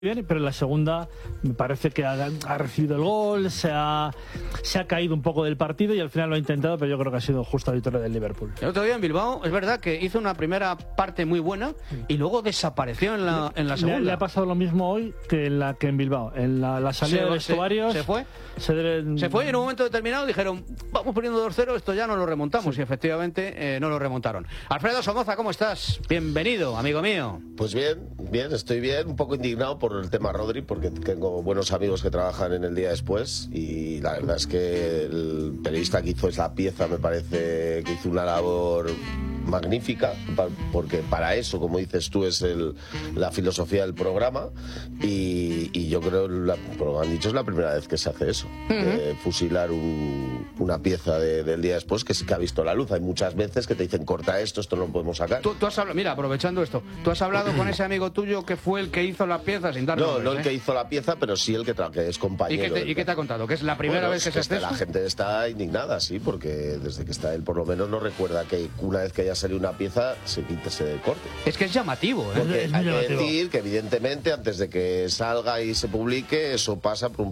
bien, pero en la segunda me parece que ha recibido el gol, se ha caído un poco del partido y al final lo ha intentado, pero yo creo que ha sido justa victoria del Liverpool. El otro día en Bilbao es verdad que hizo una primera parte muy buena y luego desapareció en la segunda. Le ha pasado lo mismo hoy que en Bilbao. En la salida de vestuarios se fue. Se fue y en un momento determinado dijeron, vamos poniendo 2-0, esto ya no lo remontamos, y efectivamente no lo remontaron. Alfredo Somoza, ¿cómo estás? Bienvenido, amigo mío. Pues bien, estoy bien, un poco indignado por el tema Rodri, porque tengo buenos amigos que trabajan en El Día Después y la verdad es que el periodista que hizo esa pieza me parece que hizo una labor magnífica, porque para eso, como dices tú, es la filosofía del programa y yo creo, como han dicho, es la primera vez que se hace eso, fusilar una pieza del Día Después que sí que ha visto la luz. Hay muchas veces que te dicen corta esto no lo podemos sacar. Tú has hablado, mira, aprovechando esto, ¿tú has hablado con ese amigo tuyo que fue el que hizo la pieza sin dar nombres? No el que hizo la pieza, pero sí el que es compañero. ¿Y qué te ha contado? ¿Que es la primera vez que se hace eso? La gente está indignada, sí, porque desde que está él por lo menos no recuerda que una vez que haya salido una pieza se corte. Es que es llamativo, ¿eh? Porque hay que decir que evidentemente antes de que salga y se publique eso pasa por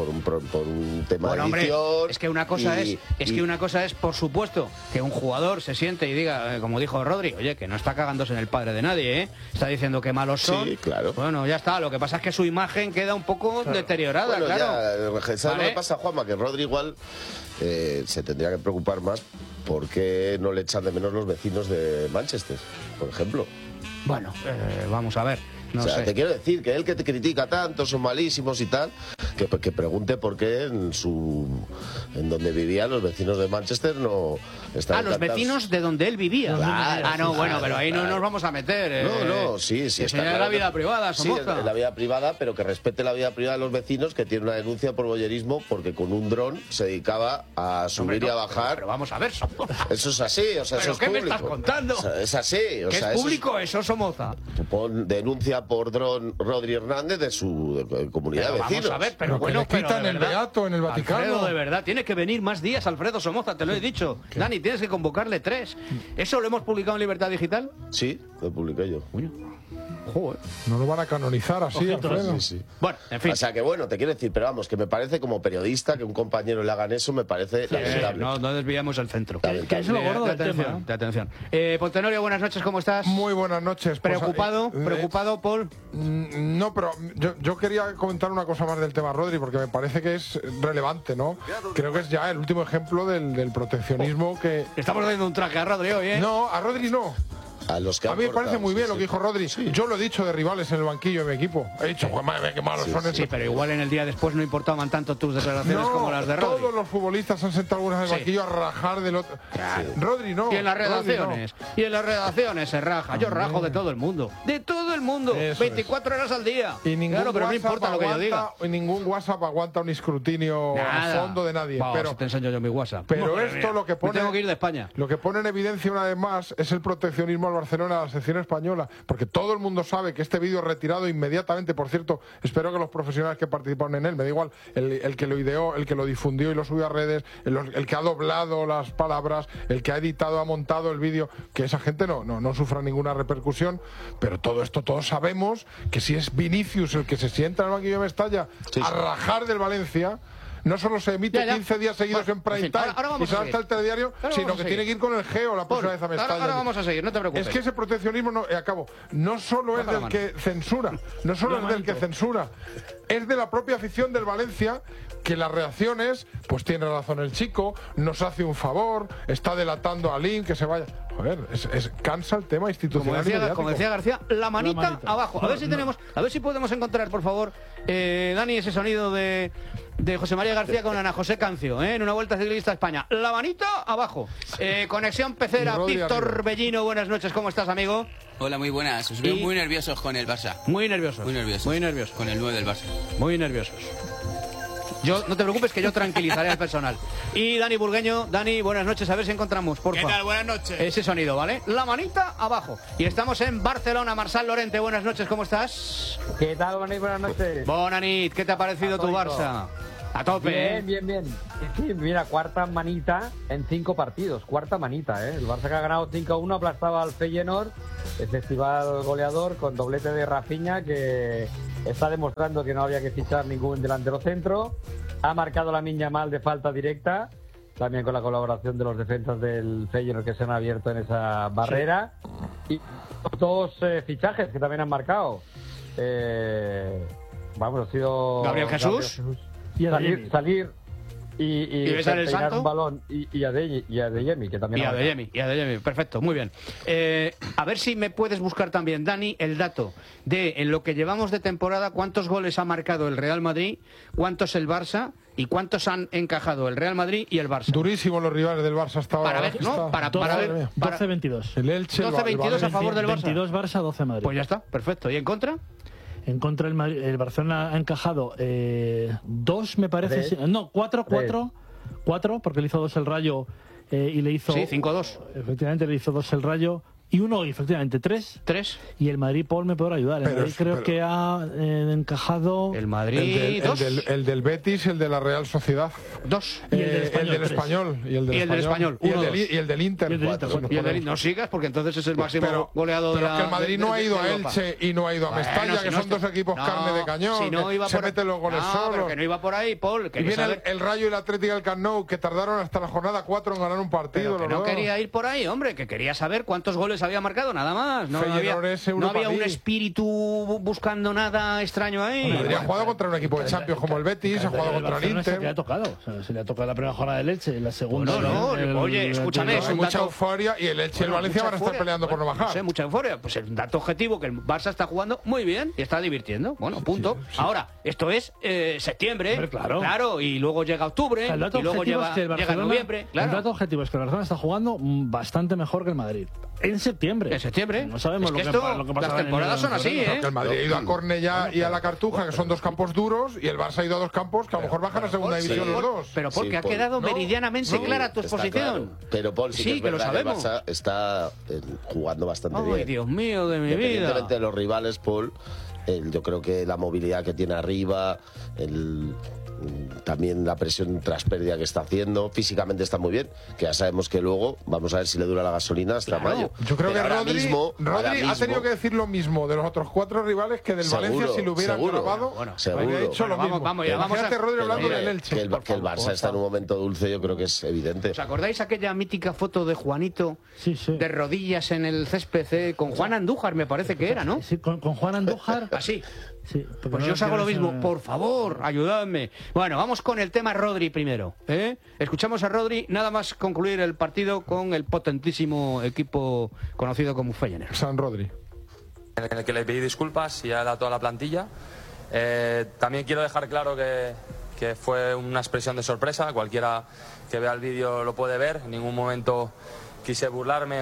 un tema de edición. Es que una cosa es, por supuesto, que un jugador se siente y diga, como dijo Rodri, oye, que no está cagándose en el padre de nadie, ¿eh? Está diciendo que malos son. Sí, claro. Bueno, ya está. Lo que pasa es que su imagen queda un poco deteriorada, bueno, claro. ¿Sabes lo que pasa, Juanma? Que Rodri igual se tendría que preocupar más porque no le echan de menos los vecinos de Manchester, por ejemplo. Bueno, vamos a ver. No sé. Te quiero decir que él que te critica tanto, son malísimos y tal, que pregunte por qué en donde vivía los vecinos de Manchester no están los vecinos de donde él vivía. Claro, bueno, pero ahí no nos vamos a meter. Sí. Que señala la vida privada, Somoza. Sí, en la vida privada, pero que respete la vida privada de los vecinos, que tiene una denuncia por boyerismo porque con un dron se dedicaba a subir y a bajar. Pero vamos a ver, Somoza. Eso es así, o sea, ¿Pero eso qué es me público. estás contando? O sea, es así. ¿Qué es público eso, Somoza? Denuncia por dron Rodri Hernández de su comunidad de vecinos. Vamos a ver, pero bueno, que le quitan el beato en el Vaticano. Alfredo, de verdad, tiene que venir más días, Alfredo Somoza, te lo he dicho. ¿Qué? Dani, tienes que convocarle 3. ¿Eso lo hemos publicado en Libertad Digital? Sí, lo publiqué yo. Joder. No lo van a canonizar así, Alfredo. Sí. Bueno, en fin. O sea que bueno, te quiero decir, pero vamos, que me parece como periodista que un compañero le hagan eso, me parece lamentable. No desviamos el centro. Que es lo gordo del tema. De atención. Pontenorio, buenas noches, ¿cómo estás? Muy buenas noches. ¿Preocupado por...? No, pero yo quería comentar una cosa más del tema Rodri, porque me parece que es relevante, ¿no? Creo que es ya el último ejemplo del proteccionismo que... Estamos dando un traje a Rodri hoy, ¿eh? No, a Rodri no. A mí me parece muy bien lo que dijo Rodri. Sí. Yo lo he dicho de rivales en el banquillo de mi equipo. He dicho, madre, qué malos son estos. Sí, pero igual en el Día Después no importaban tanto tus declaraciones como las de Rodri. Todos los futbolistas han sentado algunas en el banquillo a rajar del otro. Claro. Rodri no. Y en las redacciones. No. Y en las redacciones se raja. Yo rajo de todo el mundo. De todo el mundo. Eso 24 horas al día. Y ningún claro, pero no importa lo que yo diga. Y ningún WhatsApp aguanta un escrutinio a fondo de nadie. Pero te enseño yo mi WhatsApp. Pero esto lo que pone... Me tengo que ir de España. Lo que pone en evidencia una vez más es el proteccionismo al Barcelona, a la sección española, porque todo el mundo sabe que este vídeo es retirado inmediatamente. Por cierto, espero que los profesionales que participaron en él, me da igual, el que lo ideó, el que lo difundió y lo subió a redes, el que ha doblado las palabras, el que ha editado, ha montado el vídeo, que esa gente no sufra ninguna repercusión. Pero todo esto, todos sabemos que si es Vinicius el que se sienta en el banquillo de Mestalla a rajar del Valencia, no solo se emite 15 días seguidos en prime time y se hasta el telediario, sino que tiene que ir con el Geo la próxima vez a Mestalla. Ahora vamos a seguir, no te preocupes. Es que ese proteccionismo, no solo es del que censura, no solo es del que censura, es de la propia afición del Valencia, que las reacciones, pues tiene razón el chico, nos hace un favor, está delatando a Lin, que se vaya. Joder, cansa el tema institucional. Como decía García, la manita abajo. A ver si tenemos, a ver si podemos encontrar, por favor, Dani, ese sonido de José María García con Ana José Cancio, en una Vuelta Ciclista a España. La manita abajo. Conexión Pecera, Víctor Bellino, buenas noches, ¿cómo estás, amigo? Hola, muy buenas. Os veo muy nerviosos con el Barça. Muy nerviosos. Muy nerviosos. Muy nerviosos. Con el 9 del Barça. Muy nerviosos. No te preocupes, que yo tranquilizaré al personal. Y Dani Burgueño, Dani, buenas noches, a ver si encontramos, por favor. ¿Qué tal? Buenas noches. Ese sonido, ¿vale? La manita abajo. Y estamos en Barcelona. Marçal Lorente, buenas noches, ¿cómo estás? ¿Qué tal, Bonanit? Buenas noches. Bonanit, ¿qué te ha parecido tu Barça? A tope, Bien. Sí, mira, cuarta manita en 5 partidos. Cuarta manita, ¿eh? El Barça que ha ganado 5-1, aplastaba al Feyenoord, el festival goleador, con doblete de Rafinha, que está demostrando que no había que fichar ningún delantero centro. Ha marcado Lamine Yamal de falta directa, también con la colaboración de los defensas del Feyenoord que se han abierto en esa barrera. Sí. Y dos fichajes que también han marcado. Ha sido Gabriel Jesús. Y salir y besar el santo un balón y Adeyemi, que también y Adeyemi, perfecto, muy bien. A ver si me puedes buscar también, Dani, el dato de en lo que llevamos de temporada, cuántos goles ha marcado el Real Madrid, cuántos el Barça y cuántos han encajado el Real Madrid y el Barça. Durísimos los rivales del Barça hasta ahora. Para ver, ¿no? Para ver. 12-22. El Elche, 12-22 a favor del Barça. 22 Barça, 12 Madrid. Pues ya está, perfecto. ¿Y en contra? En contra el Barcelona ha encajado 2, me parece. ¿Tres? No, 4, porque le hizo 2 el Rayo y le hizo... Sí, 5-2. Efectivamente, le hizo 2 el Rayo. Y uno, efectivamente, 3. Y el Madrid, Paul, me podrá ayudar. El Madrid creo que ha encajado... El Madrid, 2. El del Betis, el de la Real Sociedad. 2. Y el del Español. Y el del Español. Y el del Inter. No sigas, porque entonces es el máximo goleador de la... Pero es que el Madrid no ha ido a Elche y no ha ido a Mestalla, que son dos equipos carne de cañón. Si no iba se meten los goles solos. Pero que no iba por ahí, Paul. Y viene el Rayo y el Atlético del Camp Nou, que tardaron hasta la jornada 4 en ganar un partido. Pero que no quería ir por ahí, hombre, que quería saber cuántos goles había marcado, nada más. No había un espíritu buscando nada extraño ahí. Madrid ha jugado contra un equipo de Champions como el Betis, ha jugado contra el Inter. Se le ha tocado, se le ha tocado la primera jornada del Elche, la segunda. Oye, escúchame, hay mucha euforia y el Elche y el Valencia van a estar peleando por no bajar. No sé, mucha euforia. Pues el dato objetivo que el Barça está jugando muy bien y está divirtiendo. Bueno, punto. Sí. Ahora, esto es septiembre, hombre, claro, y luego llega octubre, y luego llega noviembre. Claro. El dato objetivo es que el Barcelona está jugando bastante mejor que el Madrid. En septiembre. No sabemos lo que pasa. Las temporadas son así, ¿eh? El Madrid ha ido a Cornellá y a la Cartuja, que son dos campos duros, y el Barça ha ido a dos campos que a lo mejor bajan a segunda división los dos. Pero porque ha quedado meridianamente clara tu exposición. Claro. Pero Paul, sí que lo sabemos. El Barça está jugando bastante bien. Ay, Dios mío de mi vida. Independientemente de los rivales, Paul, yo creo que la movilidad que tiene arriba, también la presión tras pérdida que está haciendo, físicamente está muy bien, que ya sabemos que luego vamos a ver si le dura la gasolina hasta mayo. Yo creo que Rodri ha tenido que decir lo mismo de los otros 4 rivales que del Valencia si lo hubieran grabado. Seguro. Hecho lo mismo. Vamos a Rodri hablando del Elche. Que el Barça está en un momento dulce, yo creo que es evidente. ¿Os acordáis aquella mítica foto de Juanito de rodillas en el césped con Juan Andújar, me parece que era, ¿no? Sí, con Juan Andújar. Así. Sí, pues yo os hago lo mismo, por favor, ayudadme. Bueno, vamos con el tema Rodri primero. Escuchamos a Rodri, nada más concluir el partido con el potentísimo equipo conocido como Feyenoord. San Rodri. En el que le pedí disculpas y a toda la plantilla. También quiero dejar claro que fue una expresión de sorpresa. Cualquiera que vea el vídeo lo puede ver. En ningún momento quise burlarme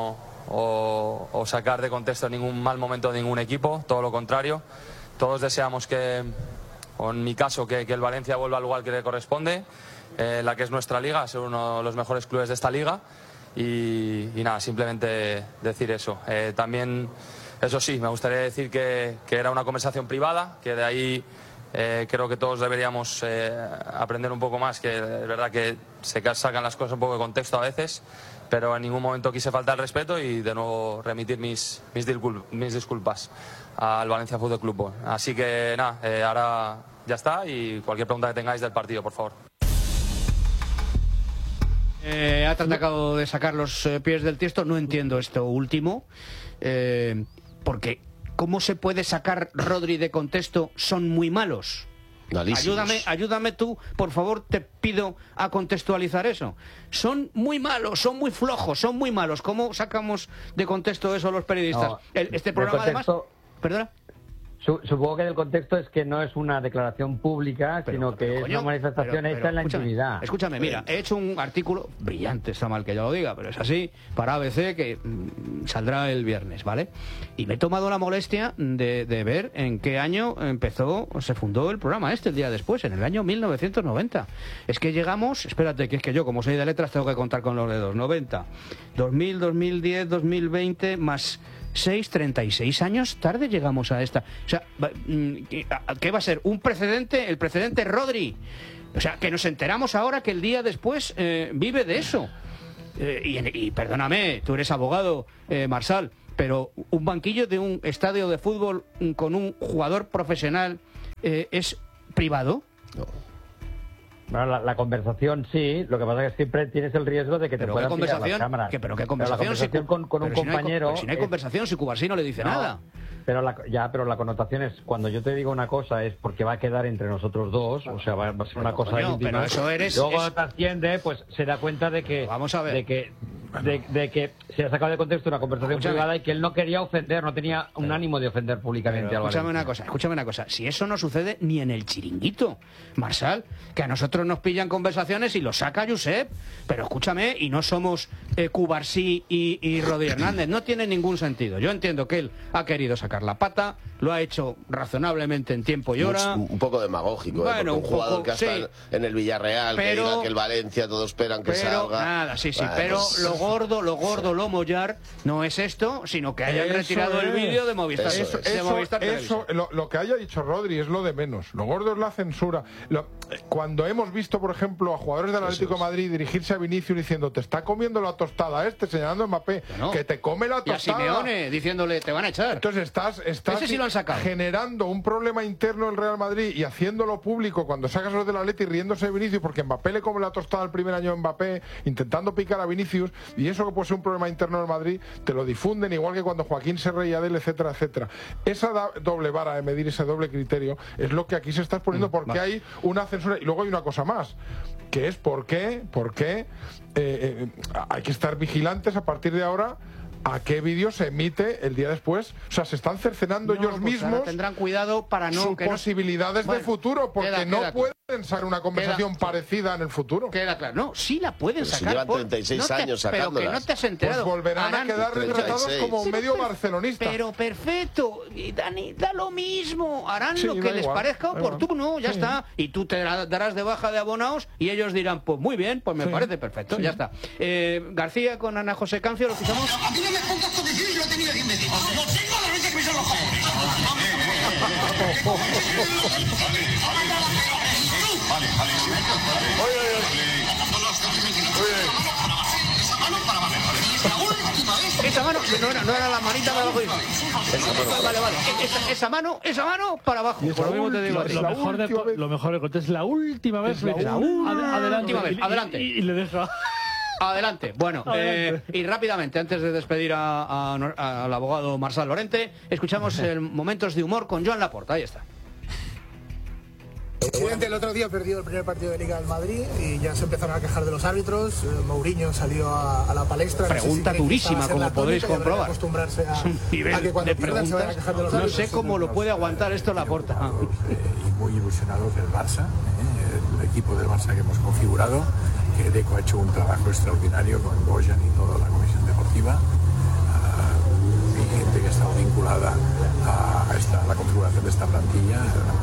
o sacar de contexto ningún mal momento de ningún equipo, todo lo contrario. Todos deseamos o en mi caso, que el Valencia vuelva al lugar que le corresponde, la que es nuestra liga, ser uno de los mejores clubes de esta liga. Y nada, simplemente decir eso. También, eso sí, me gustaría decir que era una conversación privada, que de ahí creo que todos deberíamos aprender un poco más, que es verdad que se sacan las cosas un poco de contexto a veces, pero en ningún momento quise faltar el respeto y de nuevo remitir mis disculpas al Valencia Fútbol Club. Así que nada, ahora ya está, y cualquier pregunta que tengáis del partido, por favor. Ha tratado de sacar los pies del tiesto. No entiendo esto último, porque ¿cómo se puede sacar Rodri de contexto? Son muy malos. Ayúdame tú, por favor, te pido a contextualizar eso. Son muy malos, son muy flojos, son muy malos. ¿Cómo sacamos de contexto eso los periodistas? No, este programa además... ¿Perdona? Supongo que el contexto es que no es una declaración pública, sino que es una manifestación hecha en la intimidad. Escúchame, mira, he hecho un artículo brillante, está mal que yo lo diga, pero es así, para ABC, que saldrá el viernes, ¿vale? Y me he tomado la molestia de ver en qué año se fundó el programa el día después, en el año 1990. Es que llegamos, espérate, que es que yo, como soy de letras, tengo que contar con los dedos. 90, 2000, 2010, 2020, más... 36 años tarde llegamos a esta. O sea, ¿qué va a ser? ¿Un precedente? ¿El precedente Rodri? O sea, que nos enteramos ahora que el día después vive de eso. Y perdóname, tú eres abogado, Marsal, pero un banquillo de un estadio de fútbol con un jugador profesional es privado. No. Bueno, la conversación sí, lo que pasa es que siempre tienes el riesgo de que te puedan pillar las cámaras. Pero qué la conversación con un compañero... Si no hay conversación, si Cubarsí no le dice nada. Pero la connotación es, cuando yo te digo una cosa es porque va a quedar entre nosotros dos, o sea, va a ser una cosa íntima. Pero eso eres... Luego cuando trasciende, pues se da cuenta de que... Vamos a ver. De que se ha sacado de contexto una conversación privada y que él no quería ofender, no tenía un ánimo de ofender públicamente a Escúchame una cosa. Si eso no sucede ni en el chiringuito, Marsal, que a nosotros nos pillan conversaciones y lo saca Josep, pero escúchame, y no somos Cubarsí y Rodri Hernández, no tiene ningún sentido. Yo entiendo que él ha querido sacar la pata, lo ha hecho razonablemente en tiempo y hora. Un poco demagógico, bueno, un jugador que está en el Villarreal, que diga que el Valencia, todos esperan que salga. Nada, pero lo gordo, lo mollar, no es esto, sino que hayan retirado el vídeo de Movistar. Eso, lo que haya dicho Rodri es lo de menos. Lo gordo es la censura. Cuando hemos visto, por ejemplo, a jugadores del Atlético de Madrid dirigirse a Vinicius diciendo te está comiendo la tostada señalando a Mbappé, que te come la tostada. Y a Simeone diciéndole te van a echar. Entonces estás sí lo han sacado. Generando un problema interno del Real Madrid y haciéndolo público cuando sacas los del Atleti riéndose de Vinicius porque Mbappé le come la tostada el primer año de Mbappé, intentando picar a Vinicius, y eso que puede ser un problema interno del Madrid, te lo difunden igual que cuando Joaquín se reía de él, etcétera, etcétera. Esa doble vara de medir, ese doble criterio, es lo que aquí se está exponiendo porque hay una censura. Y luego hay una cosa más, que es por qué hay que estar vigilantes a partir de ahora a qué vídeo se emite el día después. O sea, se están cercenando ellos mismos. Tendrán cuidado para sus posibilidades de futuro, porque no pueden sacar una conversación parecida en el futuro. Queda claro. No, sí la pueden sacar. Si llevan 36 años sacándolas. Pero que no te has enterado. Pues volverán a quedar retratados como medio barcelonista. Pero perfecto, Dani, da lo mismo. Harán lo que les parezca oportuno, ya está. Y tú te darás de baja de abonados y ellos dirán, pues muy bien, pues me parece perfecto, ya está. García con Ana José Cancio, ¿lo escuchamos? Me pongas condiciones y lo he tenido que inventar. No tengo la leche que me son los cojones. Esa mano no era la manita para abajo. Vale. Esa mano para abajo. Por lo mismo te digo, lo mejor de Conte es la última vez. Adelante. Y le deja. Adelante. Bueno, y rápidamente, antes de despedir al abogado Marsal Lorente, escuchamos momentos de humor con Joan Laporta. Ahí está. Presidente, el otro día perdió el primer partido de Liga del Madrid y ya se empezaron a quejar de los árbitros. Mourinho salió a la palestra. Pregunta durísima, como podréis comprobar. Acostumbrarse a que cuando pierdan se vayan a quejar de los árbitros. No sé cómo lo puede aguantar esto Laporta. Y muy ilusionados del Barça, el equipo del Barça que hemos configurado, que Deco ha hecho un trabajo extraordinario con Bojan y toda la comisión deportiva. Hay gente que ha estado vinculada a la configuración de esta plantilla.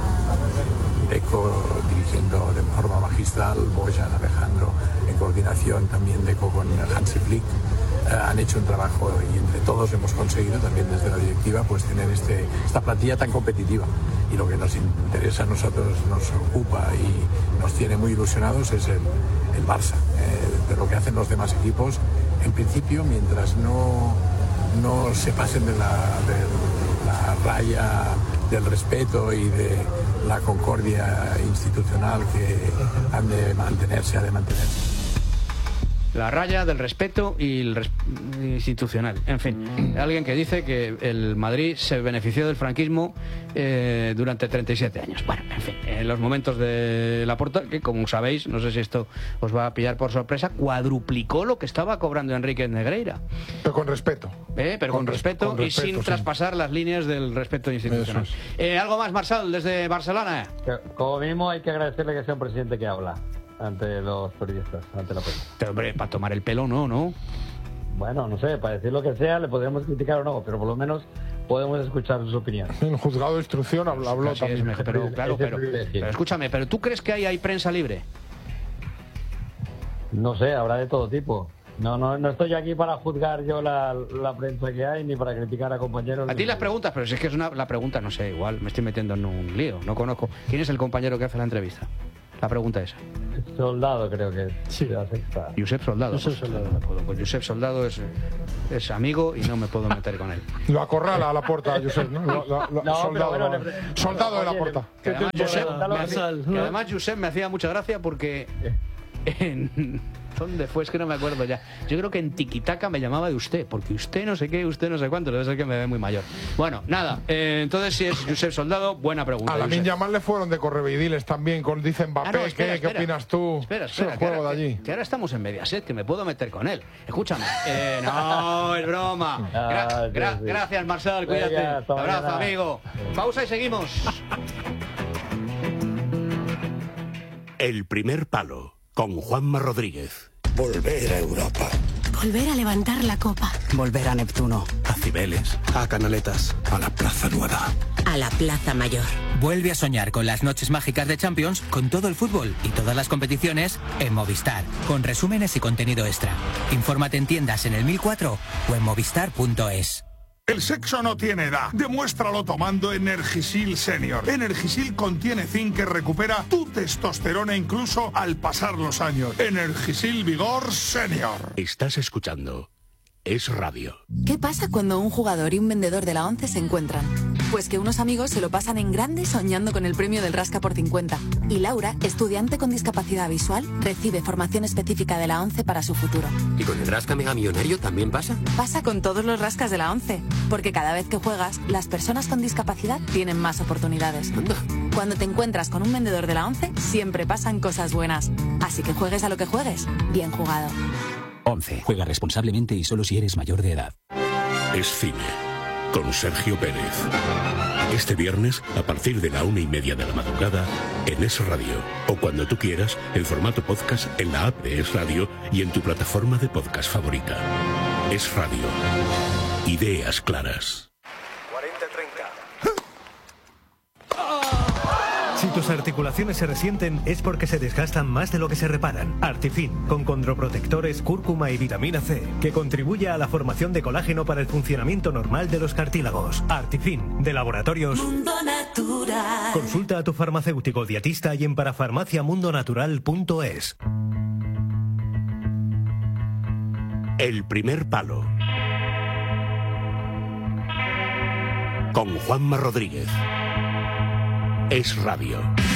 Deco dirigiendo de forma magistral, Bojan, Alejandro, en coordinación también Deco con Hansi Flick. Han hecho un trabajo y entre todos hemos conseguido también desde la directiva pues tener esta plantilla tan competitiva, y lo que nos interesa a nosotros, nos ocupa y nos tiene muy ilusionados es el Barça, de lo que hacen los demás equipos, en principio mientras no se pasen de la raya del respeto y de la concordia institucional que ha de mantenerse. La raya del respeto y el institucional. En fin, alguien que dice que el Madrid se benefició del franquismo durante 37 años. Bueno, en fin, en los momentos de Laporta, que como sabéis, no sé si esto os va a pillar por sorpresa, cuadruplicó lo que estaba cobrando Enrique Negreira. Pero con respeto. Pero con respeto y sin traspasar las líneas del respeto institucional. ¿Algo más, Marsal, desde Barcelona? Como mínimo hay que agradecerle que sea un presidente que habla ante los periodistas, ante la prensa. Pero hombre, para tomar el pelo no. Bueno, no sé, para decir lo que sea le podríamos criticar o no, pero por lo menos podemos escuchar sus opiniones. En el juzgado de instrucción habló también. Pero escúchame, ¿pero tú crees que hay prensa libre? No sé, habrá de todo tipo. No estoy aquí para juzgar yo la prensa que hay, ni para criticar a compañeros. A ti las preguntas, pero si es que la pregunta, no sé, igual me estoy metiendo en un lío, no conozco. ¿Quién es el compañero que hace la entrevista? La pregunta es. Soldado, creo que Sí. la sexta. Josep Soldado. Josep Soldado. No puedo, pues Josep Soldado es amigo y no me puedo meter con él. Lo acorrala a la puerta, Josep, ¿no? Soldado, soldado de la oye, puerta. Que además, Marsal, ¿no? Josep me hacía mucha gracia porque ¿dónde fue? Es que no me acuerdo ya. Yo creo que en Tiquitaca me llamaba de usted, porque usted no sé qué, usted no sé cuánto, debe ser que me ve muy mayor. Bueno, nada, entonces si es Josep Soldado, buena pregunta. A la Josep. Yamal le fueron de correveidiles también, dicen Mbappé, Ah, no, espera, ¿qué opinas tú? Espera, Es el que juego ahora, de allí. que ahora estamos en Mediaset, que me puedo meter con él. Escúchame. No, es broma. Sí. Gracias, Marsal, Venga, cuídate. hasta Abrazo, mañana. amigo. Pausa y seguimos. El primer palo, con Juanma Rodríguez. Volver a Europa. Volver a levantar la copa. Volver a Neptuno. A Cibeles. A Canaletas. A la Plaza Nueva. A la Plaza Mayor. Vuelve a soñar con las noches mágicas de Champions, con todo el fútbol y todas las competiciones en Movistar, con resúmenes y contenido extra. Infórmate en tiendas en el 1004 o en movistar.es. El sexo no tiene edad. Demuéstralo tomando Energisil Senior. Energisil contiene zinc que recupera tu testosterona incluso al pasar los años. Energisil Vigor Senior. Estás escuchando Es Radio. ¿Qué pasa cuando un jugador y un vendedor de la ONCE se encuentran? Pues que unos amigos se lo pasan en grande soñando con el premio del Rasca por 50. Y Laura, estudiante con discapacidad visual, recibe formación específica de la ONCE para su futuro. ¿Y con el Rasca Mega Millonario también pasa? Pasa con todos los rascas de la ONCE, porque cada vez que juegas, las personas con discapacidad tienen más oportunidades. Cuando te encuentras con un vendedor de la ONCE, siempre pasan cosas buenas. Así que juegues a lo que juegues, bien jugado. 11. Juega responsablemente y solo si eres mayor de edad. Es cine, con Sergio Pérez. Este viernes, a partir de la 1:30 de la madrugada, en Es Radio. O cuando tú quieras, en formato podcast en la app de Es Radio y en tu plataforma de podcast favorita. Es Radio. Ideas claras. 40-30. Si tus articulaciones se resienten es porque se desgastan más de lo que se reparan. Artifin, con condroprotectores, cúrcuma y vitamina C, que contribuye a la formación de colágeno para el funcionamiento normal de los cartílagos. Artifin, de Laboratorios Mundo Natural. Consulta a tu farmacéutico dietista y en parafarmaciamundonatural.es. El primer palo. Con Juanma Rodríguez. Es Radio.